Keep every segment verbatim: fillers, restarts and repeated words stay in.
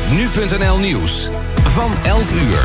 nu punt n l nieuws van elf uur.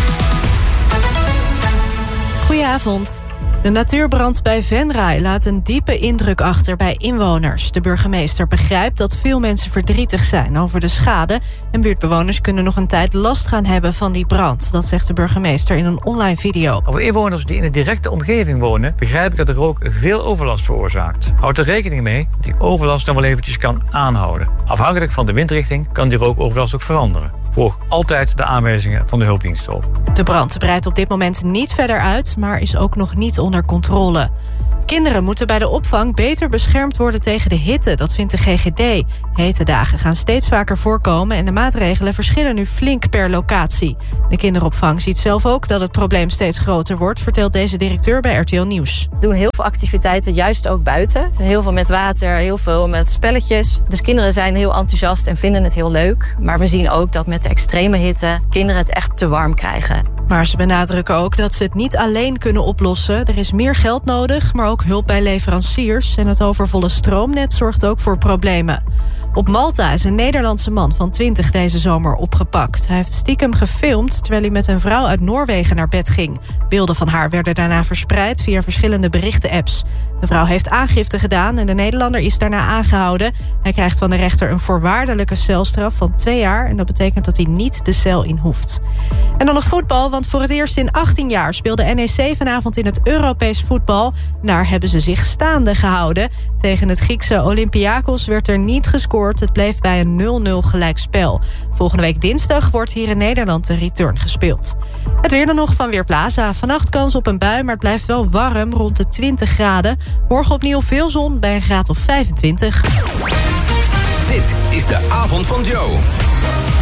Goedenavond. De natuurbrand bij Venray laat een diepe indruk achter bij inwoners. De burgemeester begrijpt dat veel mensen verdrietig zijn over de schade, en buurtbewoners kunnen nog een tijd last gaan hebben van die brand. Dat zegt de burgemeester in een online video. Voor inwoners die in de directe omgeving wonen, begrijp ik dat de rook veel overlast veroorzaakt. Houd er rekening mee dat die overlast dan wel eventjes kan aanhouden. Afhankelijk van de windrichting kan die rookoverlast ook veranderen. Volg altijd de aanwijzingen van de hulpdiensten op. De brand breidt op dit moment niet verder uit, maar is ook nog niet onder controle. Kinderen moeten bij de opvang beter beschermd worden tegen de hitte. Dat vindt de G G D. Hete dagen gaan steeds vaker voorkomen en de maatregelen verschillen nu flink per locatie. De kinderopvang ziet zelf ook dat het probleem steeds groter wordt, vertelt deze directeur bij R T L Nieuws. We doen heel veel activiteiten, juist ook buiten. Heel veel met water, heel veel met spelletjes. Dus kinderen zijn heel enthousiast en vinden het heel leuk. Maar we zien ook dat met de extreme hitte kinderen het echt te warm krijgen. Maar ze benadrukken ook dat ze het niet alleen kunnen oplossen. Er is meer geld nodig, maar ook hulp bij leveranciers. En het overvolle stroomnet zorgt ook voor problemen. Op Malta is een Nederlandse man van twintig deze zomer opgepakt. Hij heeft stiekem gefilmd terwijl hij met een vrouw uit Noorwegen naar bed ging. Beelden van haar werden daarna verspreid via verschillende berichtenapps. De vrouw heeft aangifte gedaan en de Nederlander is daarna aangehouden. Hij krijgt van de rechter een voorwaardelijke celstraf van twee jaar... en dat betekent dat hij niet de cel in hoeft. En dan nog voetbal, want voor het eerst in achttien jaar... speelde N E C vanavond in het Europees voetbal. Daar hebben ze zich staande gehouden. Tegen het Griekse Olympiakos werd er niet gescoord. Het bleef bij een nul nul gelijkspel. Volgende week dinsdag wordt hier in Nederland de return gespeeld. Het weer dan nog van Weerplaza. Vannacht kans op een bui, maar het blijft wel warm, rond de twintig graden. Morgen opnieuw veel zon bij een graad of vijfentwintig. Dit is de avond van Joe.